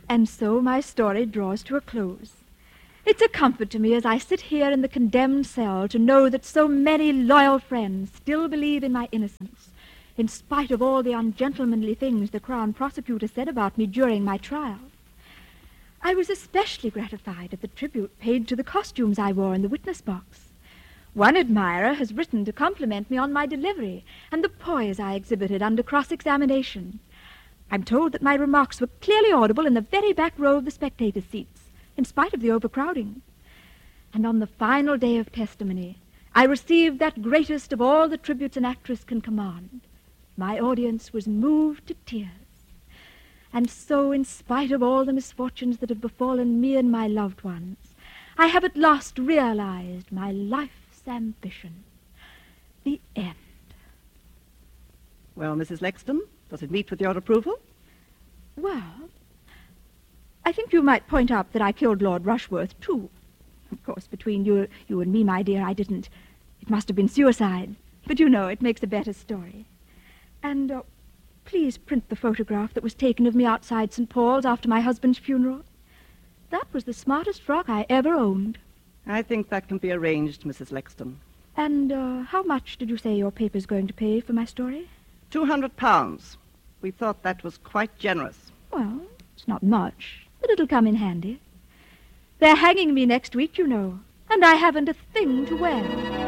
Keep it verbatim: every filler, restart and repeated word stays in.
And so my story draws to a close. It's a comfort to me as I sit here in the condemned cell to know that so many loyal friends still believe in my innocence, in spite of all the ungentlemanly things the Crown Prosecutor said about me during my trial. I was especially gratified at the tribute paid to the costumes I wore in the witness box. One admirer has written to compliment me on my delivery and the poise I exhibited under cross-examination. I'm told that my remarks were clearly audible in the very back row of the spectator seats, in spite of the overcrowding. And on the final day of testimony, I received that greatest of all the tributes an actress can command. My audience was moved to tears. And so, in spite of all the misfortunes that have befallen me and my loved ones, I have at last realized my life's ambition. The end. Well, Missus Lexton, does it meet with your approval? Well, I think you might point out that I killed Lord Rushworth, too. Of course, between you, you and me, my dear, I didn't. It must have been suicide. But you know, it makes a better story. And uh, please print the photograph that was taken of me outside Saint Paul's after my husband's funeral. That was the smartest frock I ever owned. I think that can be arranged, Missus Lexton. And uh, how much did you say your paper's going to pay for my story? Two hundred pounds. We thought that was quite generous. Well, it's not much, but it'll come in handy. They're hanging me next week, you know, and I haven't a thing to wear.